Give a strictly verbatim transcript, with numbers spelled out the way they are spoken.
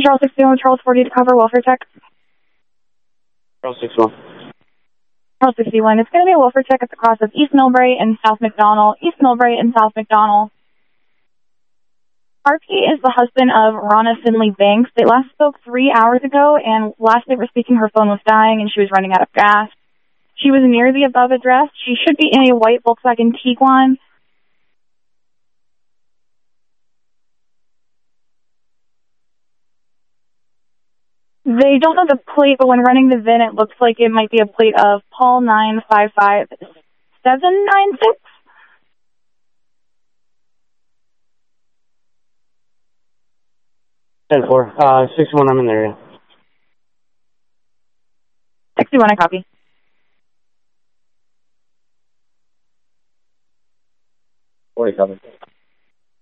Charles sixty-one, Charles forty to cover welfare check. Charles sixty-one. Charles sixty-one. It's going to be a welfare check at the cross of East Millbrae and South McDonald. East Millbrae and South McDonald. R P is the husband of Ronna Finley Banks. They last spoke three hours ago, and last they were speaking, her phone was dying and she was running out of gas. She was near the above address. She should be in a white Volkswagen Tiguan. They don't know the plate, but when running the V I N, it looks like it might be a plate of Paul nine five five seven nine six. ten four. Uh, sixty-one, I'm in there, yeah. sixty-one, I copy. forty, copy.